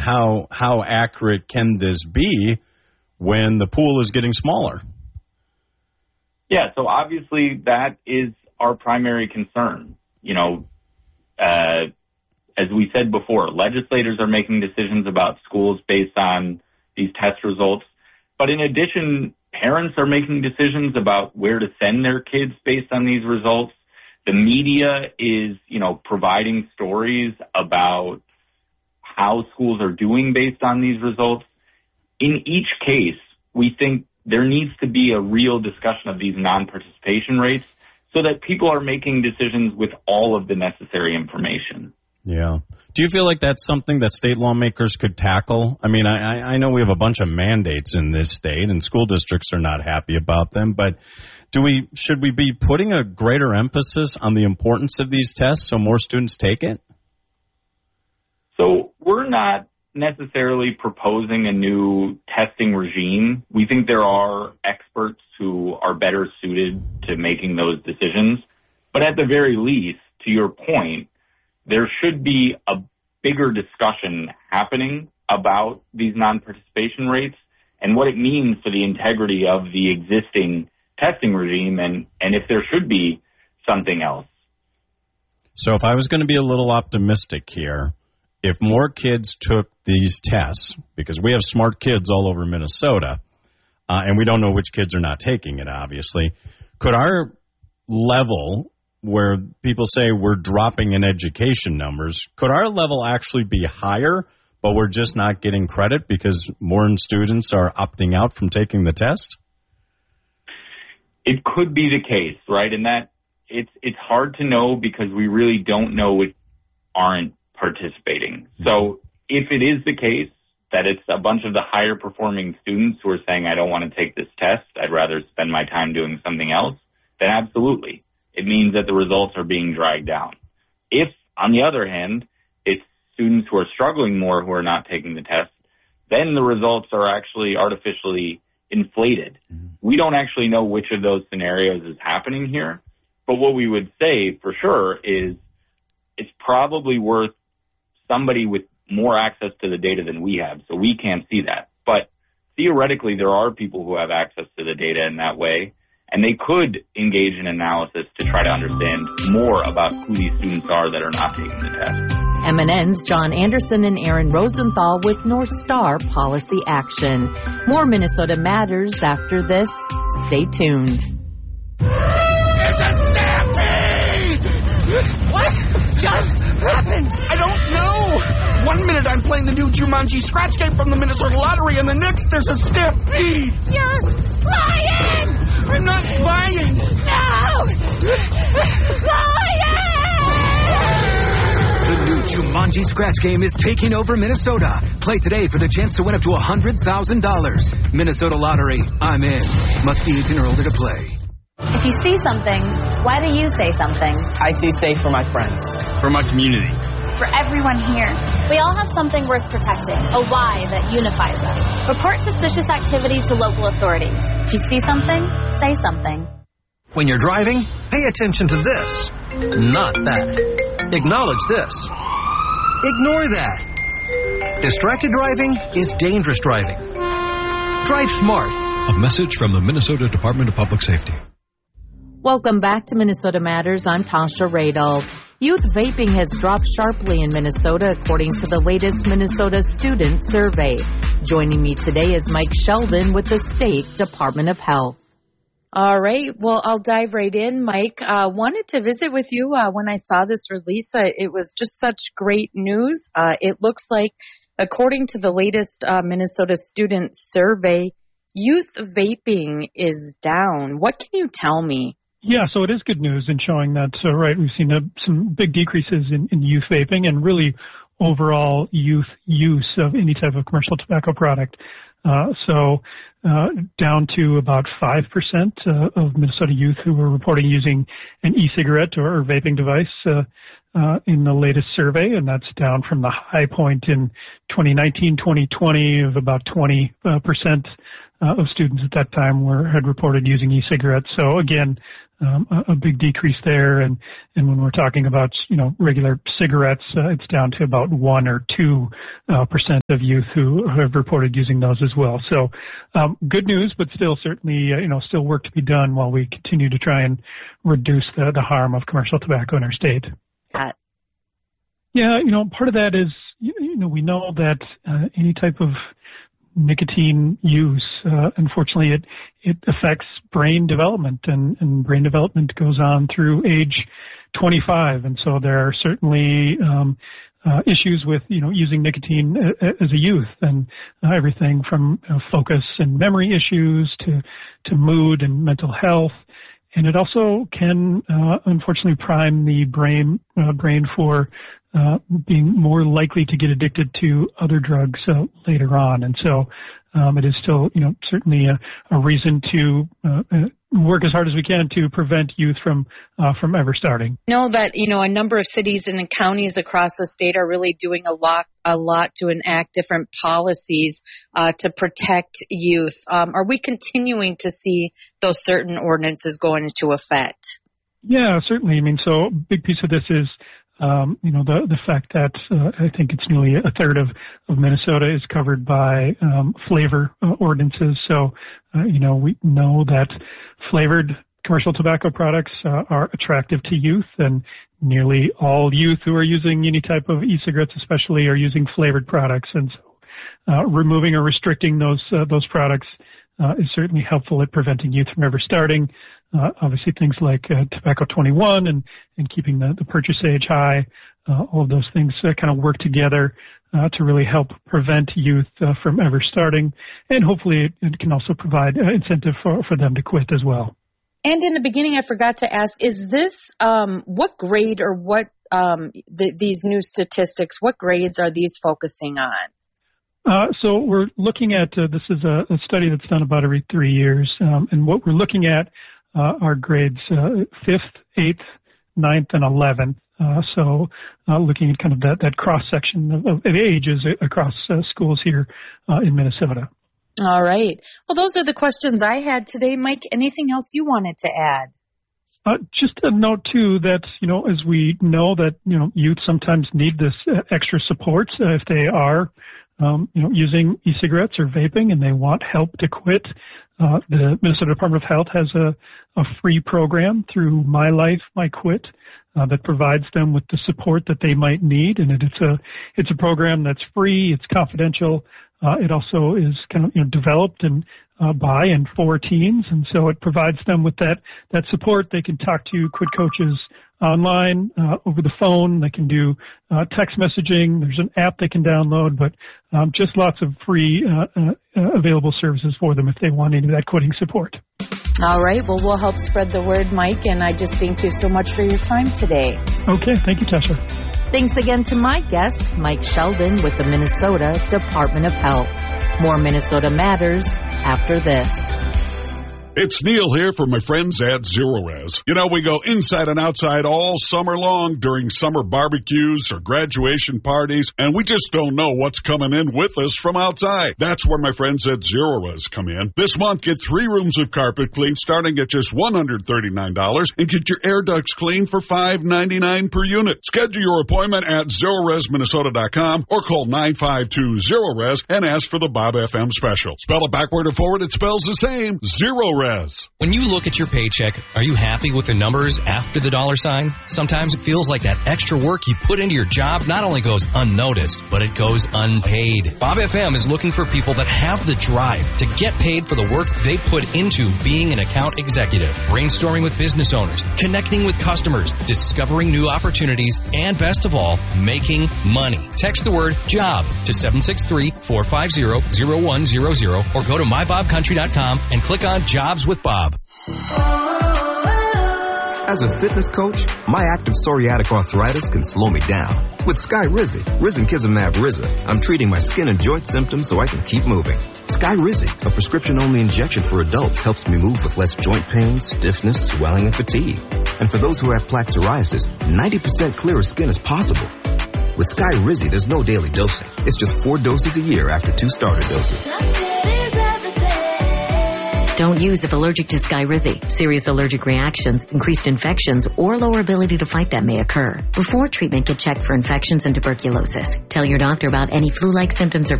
how accurate can this be when the pool is getting smaller? Yeah, so obviously that is our primary concern. You know, as we said before, legislators are making decisions about schools based on these test results. But in addition, parents are making decisions about where to send their kids based on these results. The media is, you know, providing stories about how schools are doing based on these results. In each case, we think there needs to be a real discussion of these non-participation rates so that people are making decisions with all of the necessary information. Yeah. Do you feel like that's something that state lawmakers could tackle? I mean, I know we have a bunch of mandates in this state, and school districts are not happy about them, but should we be putting a greater emphasis on the importance of these tests so more students take it? So we're not necessarily proposing a new testing regime. We think there are experts who are better suited to making those decisions. But at the very least, to your point, there should be a bigger discussion happening about these non-participation rates and what it means for the integrity of the existing testing regime and if there should be something else. So if I was going to be a little optimistic here, if more kids took these tests, because we have smart kids all over Minnesota, and we don't know which kids are not taking it, obviously, could our level where people say we're dropping in education numbers, could our level actually be higher, but we're just not getting credit because more students are opting out from taking the test? It could be the case, right? And that it's hard to know because we really don't know what aren't participating. So if it is the case that it's a bunch of the higher performing students who are saying, I don't want to take this test, I'd rather spend my time doing something else, then absolutely. It means that the results are being dragged down. If, on the other hand, it's students who are struggling more who are not taking the test, then the results are actually artificially inflated. Mm-hmm. We don't actually know which of those scenarios is happening here, but what we would say for sure is it's probably worth somebody with more access to the data than we have, so we can't see that. But theoretically, there are people who have access to the data in that way, and they could engage in analysis to try to understand more about who these students are that are not taking the test. MNN's John Anderson and Aaron Rosenthal with North Star Policy Action. More Minnesota Matters after this. Stay tuned. It's a stampede! What just happened? I don't know. 1 minute I'm playing the new Jumanji scratch game from the Minnesota Lottery, and the next there's a stampede. You're lying! I'm not lying. No! Lying! The new Jumanji scratch game is taking over Minnesota. Play today for the chance to win up to $100,000. Minnesota Lottery. I'm in. Must be 18 or older to play. If you see something, why do you say something? I see safe for my friends. For my community. For everyone here. We all have something worth protecting, a why that unifies us. Report suspicious activity to local authorities. If you see something, say something. When you're driving, pay attention to this, not that. Acknowledge this. Ignore that. Distracted driving is dangerous driving. Drive smart. A message from the Minnesota Department of Public Safety. Welcome back to Minnesota Matters. I'm Tasha Radel. Youth vaping has dropped sharply in Minnesota, according to the latest Minnesota Student Survey. Joining me today is Mike Sheldon with the State Department of Health. All right. Well, I'll dive right in, Mike. Wanted to visit with you when I saw this release. It was just such great news. It looks like, according to the latest Minnesota Student Survey, youth vaping is down. What can you tell me? Yeah, so it is good news in showing that, right, we've seen some big decreases in youth vaping and really overall youth use of any type of commercial tobacco product. Down to about 5% of Minnesota youth who were reporting using an e-cigarette or vaping device in the latest survey, and that's down from the high point in 2019-2020 of about 20%. of students at that time had reported using e-cigarettes. So again, a big decrease there. And when we're talking about, regular cigarettes, it's down to about 1 or 2% of youth who have reported using those as well. So, good news, but still certainly, still work to be done while we continue to try and reduce the harm of commercial tobacco in our state. Yeah, part of that is, we know that any type of nicotine use, unfortunately, it affects brain development, and brain development goes on through age 25. And so there are certainly issues with, using nicotine as a youth, and everything from focus and memory issues to mood and mental health. And it also can, unfortunately, prime the brain for being more likely to get addicted to other drugs later on. And so it is still, certainly a reason to work as hard as we can to prevent youth from ever starting. I know that, a number of cities and counties across the state are really doing a lot to enact different policies to protect youth. Are we continuing to see those certain ordinances go into effect? Yeah, certainly. So a big piece of this is the fact that I think it's nearly a third of Minnesota is covered by flavor ordinances. So, we know that flavored commercial tobacco products are attractive to youth, and nearly all youth who are using any type of e-cigarettes especially are using flavored products. And so removing or restricting those products is certainly helpful at preventing youth from ever starting. Obviously things like Tobacco 21 and keeping the purchase age high, all of those things kind of work together to really help prevent youth from ever starting. And hopefully it can also provide incentive for them to quit as well. And in the beginning, I forgot to ask, is this what grade or what these new statistics, what grades are these focusing on? So we're looking at, this is a study that's done about every 3 years, and what we're looking at are grades 5th, 8th, 9th, and 11th. So looking at kind of that cross-section of ages across schools here in Minnesota. All right. Well, those are the questions I had today. Mike, anything else you wanted to add? Just a note, too, that, as we know that, youth sometimes need this extra support if they are, using e-cigarettes or vaping and they want help to quit. The Minnesota Department of Health has a free program through My Life, My Quit that provides them with the support that they might need. And it's a program that's free. It's confidential. It also is kind of developed and by and for teens, and so it provides them with that support. They can talk to quit coaches online, over the phone. They can do text messaging. There's an app they can download, but just lots of free available services for them if they want any of that quitting support. All right. Well, we'll help spread the word, Mike, and I just thank you so much for your time today. Okay. Thank you, Tasha. Thanks again to my guest, Mike Sheldon with the Minnesota Department of Health. More Minnesota Matters after this. It's Neil here for my friends at Zero Res. We go inside and outside all summer long during summer barbecues or graduation parties, and we just don't know what's coming in with us from outside. That's where my friends at Zero Res come in. This month, get 3 rooms of carpet cleaned starting at just $139 and get your air ducts cleaned for $5.99 per unit. Schedule your appointment at ZeroResMinnesota.com or call 952-ZERO-RES and ask for the Bob FM special. Spell it backward or forward, it spells the same. Zero Res. When you look at your paycheck, are you happy with the numbers after the dollar sign? Sometimes it feels like that extra work you put into your job not only goes unnoticed, but it goes unpaid. Bob FM is looking for people that have the drive to get paid for the work they put into being an account executive, brainstorming with business owners, connecting with customers, discovering new opportunities, and best of all, making money. Text the word JOB to 763-450-0100 or go to mybobcountry.com and click on Jobs with Bob. As a fitness coach, my active psoriatic arthritis can slow me down. With Skyrizi, Risankizumab Riza, I'm treating my skin and joint symptoms so I can keep moving. Skyrizi, a prescription-only injection for adults, helps me move with less joint pain, stiffness, swelling, and fatigue. And for those who have plaque psoriasis, 90% clearer skin is possible. With Skyrizi, there's no daily dosing. It's just 4 doses a year after 2 starter doses. Don't use if allergic to Skyrizi. Serious allergic reactions, increased infections, or lower ability to fight them may occur. Before treatment, get checked for infections and tuberculosis. Tell your doctor about any flu-like symptoms or